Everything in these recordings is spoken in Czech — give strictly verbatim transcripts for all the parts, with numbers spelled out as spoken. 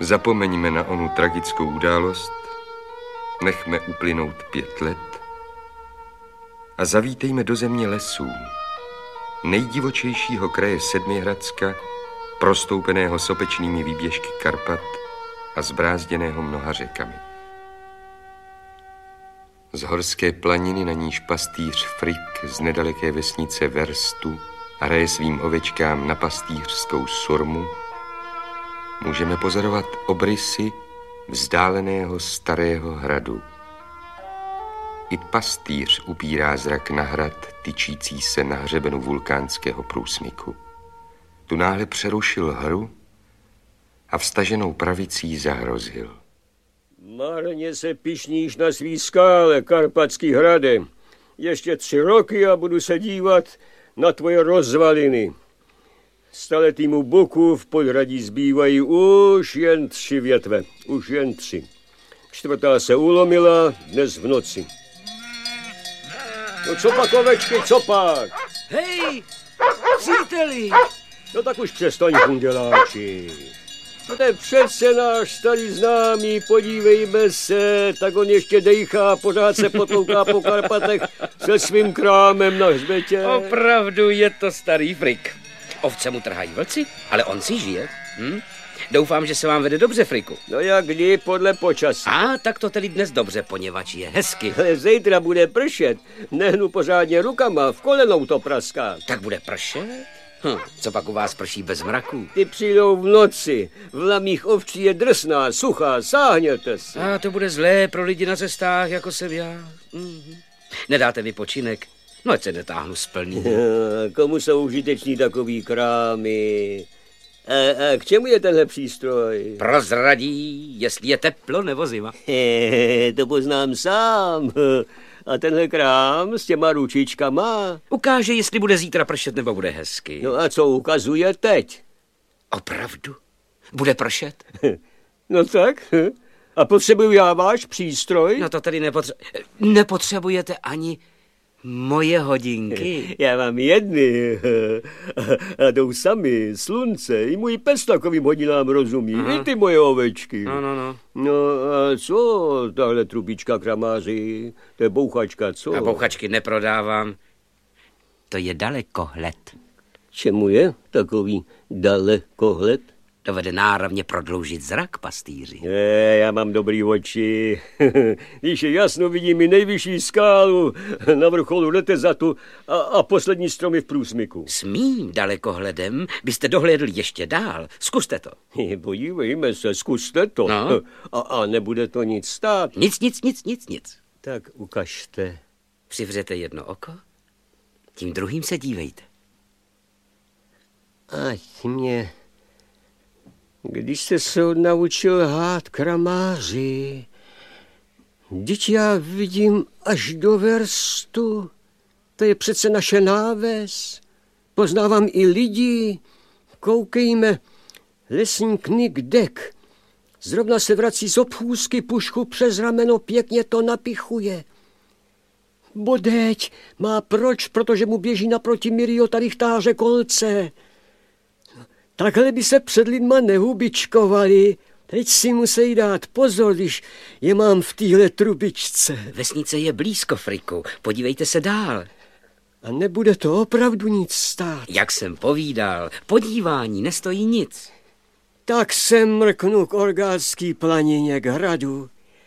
Zapomeňme na onu tragickou událost, nechme uplynout pět let a zavítejme do země lesů, nejdivočejšího kraje Sedmihradska, prostoupeného sopečnými výběžky Karpat a zbrázděného mnoha řekami. Z horské planiny, na níž pastýř Frik z nedaleké vesnice Verstu hraje svým ovečkám na pastýřskou surmu, můžeme pozorovat obrysy vzdáleného starého hradu. I pastýř upírá zrak na hrad, tyčící se na hřebenu vulkánského průsmyku. Tu náhle přerušil hru a vstaženou pravicí zahrozil. Marně se pišníš na svý skále, Karpatský hrade. Ještě tři roky a budu se dívat na tvoje rozvaliny. Staletýmu boku v podhradí zbývají už jen tři větve. Už jen tři. Čtvrtá se ulomila dnes v noci. No co pak, ovečky, co pak? Hej, příteli! No tak už přestaň, kunděláči. No to je přece náš starý známý, podívejme se, tak on ještě dejchá, pořád se potlouká po Karpatech se svým krámem na hřbetě. Opravdu je to starý Frik. Ovce mu trhají vlci, ale on si žije. Hm? Doufám, že se vám vede dobře, Friku. No jak kdy, podle počasí. A tak to tedy dnes dobře, poněvadž je hezky. Ale zítra bude pršet, nehnu pořádně rukama, v kolenou to praská. Tak bude pršet? Hm, co pak u vás prší bez mraků? Ty přijdou v noci, v lamích ovčí je drsná, suchá, sáhněte se. A to bude zlé pro lidi na cestách, jako jsem já. Mhm. Nedáte vypočinek? No ať se netáhnu z plný. Komu jsou užiteční takový krámy? A, a k čemu je tenhle přístroj? Prozradí, jestli je teplo nebo zima. He, to poznám sám. A tenhle krám s těma ručičkama? Ukáže, jestli bude zítra pršet nebo bude hezky. No a co ukazuje teď? Opravdu? Bude pršet? No tak. A potřebuju já váš přístroj? No to tedy nepotře- nepotřebujete ani moje hodinky. Já mám jedny. A jdou sami, slunce. I můj pes takovým hodinám rozumí. Aha. I ty moje ovečky. No, no, no. No a co tahle trubička kramáři? To je bouchačka, co? A bouchačky neprodávám. To je dalekohled. Čemu je takový dalekohled? Dovede náravně prodloužit zrak, pastýři. Je, já mám dobrý oči. Když je jasno, vidím i nejvyšší skálu na vrcholu Retezatu a, a poslední stromy v průsmyku. S mým dalekohledem byste dohlédl ještě dál. Zkuste to. Podívejme se, zkuste to. No. A, a nebude to nic stát. Nic, nic, nic, nic, nic. Tak ukažte. Přivřete jedno oko, tím druhým se dívejte. Ať mě... Když se soud naučil lhát kramáři, vždyť já vidím až do Verstu. To je přece naše náves. Poznávám i lidi. Koukejme, lesník Dek. Zrovna se vrací z obchůzky, pušku přes rameno, pěkně to napichuje. Bodeď má proč, protože mu běží naproti Miriota rychtáře kolce. Takhle by se před lidma nehubičkovali. Teď si musí dát pozor, když je mám v téhle trubičce. Vesnice je blízko, Friku. Podívejte se dál. A nebude to opravdu nic stát. Jak jsem povídal, podívání nestojí nic. Tak se mrknu k Orgátský planině, k hradu.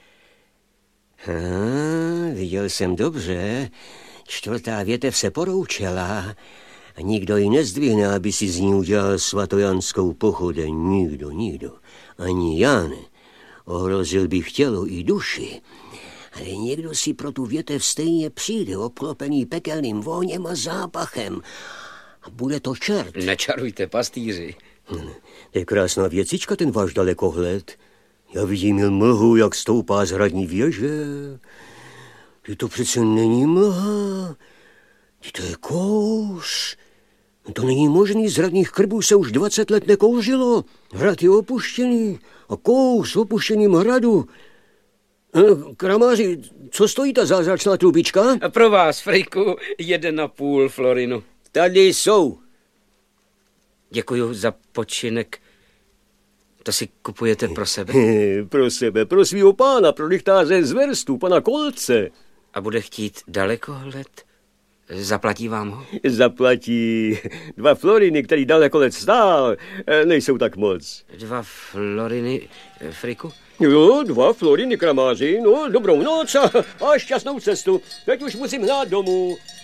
Ha, viděl jsem dobře. Čtvrtá větev se poroučela. A nikdo ji nezdvihne, aby si z ní udělal svatojanskou pochodeň. Nikdo, nikdo. Ani já ne. Ohrozil bych tělo i duši. Ale někdo si pro tu větev stejně přijde, obklopený pekelným vóněm a zápachem. A bude to čert. Nečarujte, pastýři. Hm, to je krásná věcička, ten váš dalekohled. Já vidím jen mlhu, jak stoupá z hradní věže. Že to přece není mlha. To je kouř. To není možný, z hradních krbů se už dvacet let nekouřilo. Hrad je opuštěný a kouř v opuštěným hradu. Kramáři, co stojí ta zázračná trubička? A pro vás, Friku, jeden a půl florinu. Tady jsou. Děkuju za počinek. To si kupujete pro sebe? Pro sebe, pro svýho pána, pro lichtáře z Verstu, pana Kolce. A bude chtít dalekohled? Zaplatí vám ho? Zaplatí dva floriny, který dalekohled stál, nejsou tak moc. Dva floriny, Friku? Jo, dva floriny, kramáři, no dobrou noc a, a šťastnou cestu. Teď už musím hnát domů.